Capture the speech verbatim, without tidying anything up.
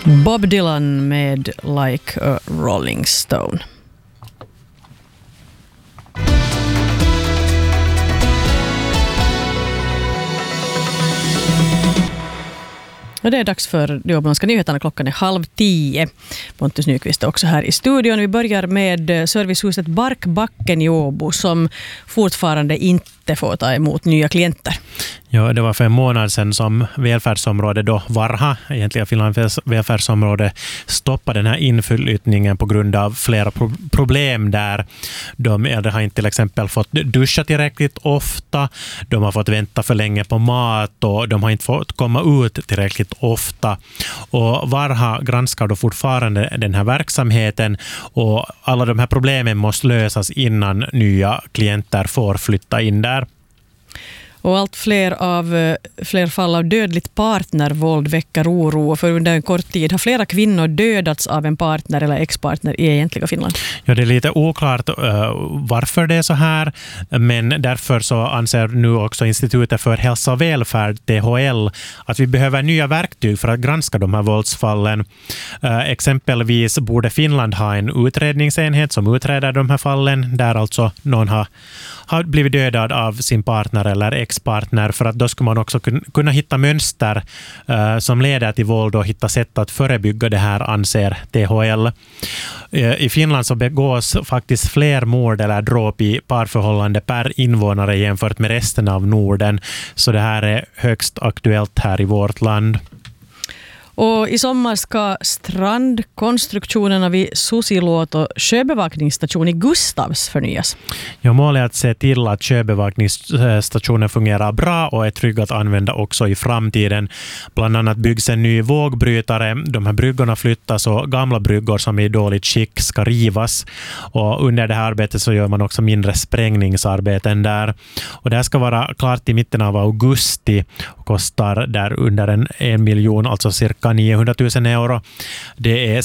Bob Dylan med Like a Rolling Stone. Och det är dags för de åblomska nyheterna. Klockan är halv tio. Pontus Nyqvist är också här i studion. Vi börjar med servicehuset Barkbacken i Åbo som fortfarande inte får ta emot nya klienter. Ja, det var för en månad sedan som välfärdsområdet då Varha, egentligen Finlands välfärdsområde, stoppade den här inflyttningen på grund av flera pro- problem där. De äldre har inte till exempel fått duscha tillräckligt ofta, de har fått vänta för länge på mat och de har inte fått komma ut tillräckligt ofta. Och Varha granskar då fortfarande den här verksamheten och alla de här problemen måste lösas innan nya klienter får flytta in där. Och allt fler, av, fler fall av dödligt partnervåld väcker oro. För under en kort tid har flera kvinnor dödats av en partner eller ex-partner i egentliga Finland. Ja, det är lite oklart uh, varför det är så här. Men därför så anser nu också Institutet för hälsa och välfärd, T H L, att vi behöver nya verktyg för att granska de här våldsfallen. Uh, exempelvis borde Finland ha en utredningsenhet som utreder de här fallen. Där alltså någon har, har blivit dödad av sin partner eller ex partner, för att då ska man också kunna hitta mönster uh, som leder till våld och hitta sätt att förebygga det här, anser T H L. Uh, I Finland så begås faktiskt fler mord eller dråp i parförhållande per invånare jämfört med resten av Norden, så det här är högst aktuellt här i vårt land. Och i sommar ska strandkonstruktionerna vid Susilåt och sjöbevakningsstation i Gustavs förnyas. Ja, målet är att se till att sjöbevakningsstationen fungerar bra och är trygg att använda också i framtiden. Bland annat byggs en ny vågbrytare. De här bryggorna flyttas och gamla bryggor som är i dåligt skick ska rivas. Och under det här arbetet så gör man också mindre sprängningsarbeten där. Och det här ska vara klart i mitten av augusti och kostar där under en, en miljon, alltså cirka niohundratusen euro. Det är